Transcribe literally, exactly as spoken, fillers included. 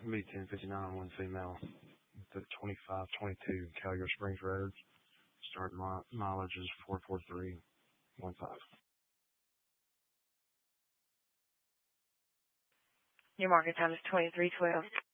B ten fifty-nine, one female. The twenty-five twenty-two Calgary Springs Road. Start mi- mileage is four four three one five. Your market time is twenty-three twelve.